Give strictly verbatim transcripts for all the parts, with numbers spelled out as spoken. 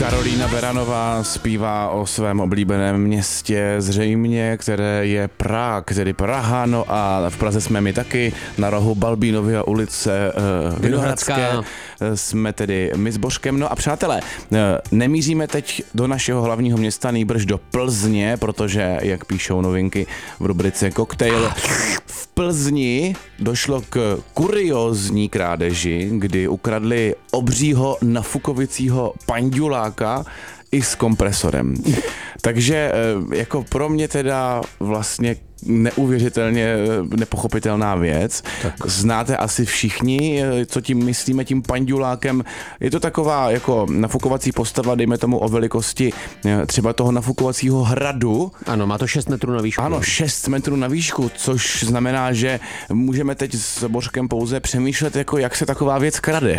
Karolína Beranová zpívá o svém oblíbeném městě zřejmě, které je Prah, tedy Praha, no a v Praze jsme my taky, na rohu Balbínovy ulice uh, Vinohradské jsme tedy my s Božkem. No a přátelé, uh, nemíříme teď do našeho hlavního města, nýbrž do Plzně, protože, jak píšou novinky v rubrice Koktejl, v Plzni došlo k kuriózní krádeži, kdy ukradli obřího nafukovicího panduláka i s kompresorem. Takže jako pro mě teda vlastně neuvěřitelně nepochopitelná věc. Tak. Znáte asi všichni, co tím myslíme tím pandulákem. Je to taková jako nafukovací postava, dejme tomu o velikosti třeba toho nafukovacího hradu. Ano, má to šest metrů na výšku. Ano, šest metrů na výšku, což znamená, že můžeme teď s Božkem pouze přemýšlet, jako jak se taková věc krade.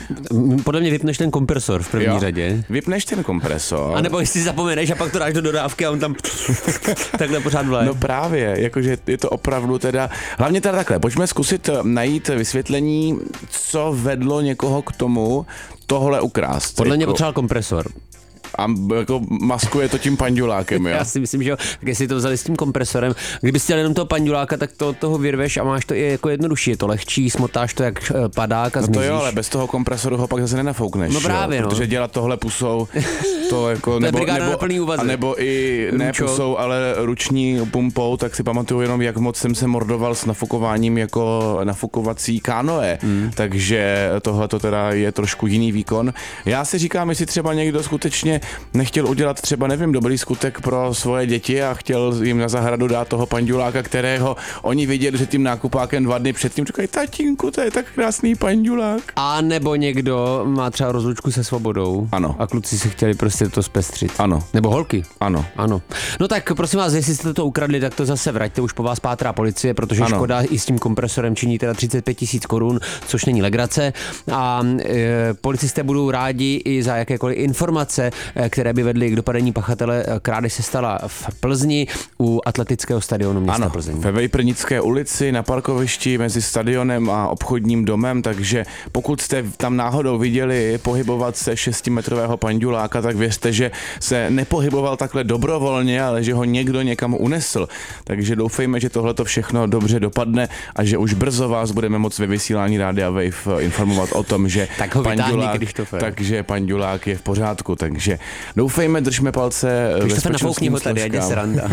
Podle mě vypneš ten kompresor v první jo, řadě. Vypneš ten kompresor. A nebo jestli si zapomeneš a pak to dáš do dodávky a on tam takhle pořád vleje. No právě, jakože je to opravdu teda, hlavně teda takhle, pojďme zkusit najít vysvětlení, co vedlo někoho k tomu tohle ukrást. Podle mě jako... potřeboval kompresor. A jako maskuje to tím pandulákem, jo? Já si myslím, že jo. Tak jestli to vzali s tím kompresorem, kdyby si dělal jenom toho panduláka, tak to toho vyrveš a máš to i jako jednodušší. Je to lehčí, smotáš to jak padák a no zmizíš. to jo, ale bez toho kompresoru ho pak zase nenafoukneš. No právě, jo? no. Protože dělat tohle pusou, to jako, nebo, nebo, a nebo i ne Ručo. pusou, ale ruční pumpou, tak si pamatuju jenom, jak moc jsem se mordoval s nafukováním jako nafukovací kánoe. Hmm. Takže tohle to teda je trošku jiný výkon. Já si říkám, jestli třeba někdo skutečně nechtěl udělat třeba, nevím, dobrý skutek pro svoje děti a chtěl jim na zahradu dát toho panduláka, kterého oni viděli, že tím nákupákem dva dny předtím říkají, tatínku, to je tak krásný pandulák. A nebo někdo má třeba rozlučku se svobodou. Ano. A kluci si chtěli prostě to zpestřit. Ano. Nebo holky. Ano. Ano. No tak prosím vás, jestli jste to ukradli, tak to zase vraťte, už po vás pátrá policie, protože ano. Škoda i s tím kompresorem činí teda třicet pět tisíc korun, což není legrace. A e, policisté budou rádi i za jakékoliv informace, e, které by vedly k dopadení pachatele. Krádež se stala v Plzni u atletického stadionu města ano, Plzeň. Ve Vejprnické ulici na parkovišti mezi stadionem a obchodním domem, takže pokud jste tam náhodou viděli pohybovat se šestimetrového panduláka, tak věřte, že se nepohyboval takhle dobrovolně, ale že ho někdo někam unesl. Takže doufejme, že tohle to všechno dobře dopadne a že už brzo vás budeme moct ve vysílání Rádia Wave informovat o tom, že tak ho pandulák, vytáhni, takže pandulák je v pořádku, takže doufejme, držme palce bezpečnostním ho tady, ať je sranda.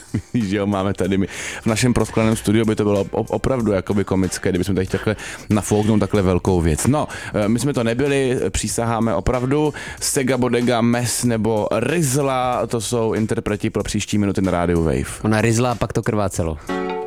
Že jo, máme tady my v našem proskleném studiu, by to bylo opravdu jakoby komické, kdybychom tady takhle nafouknout takhle velkou věc. No, my jsme to nebyli, přísaháme opravdu. Sega Bodega, Mes nebo Rizla, to jsou interpreti pro příští minuty na rádiu Wave. Ona Rizla a pak to krvácelo.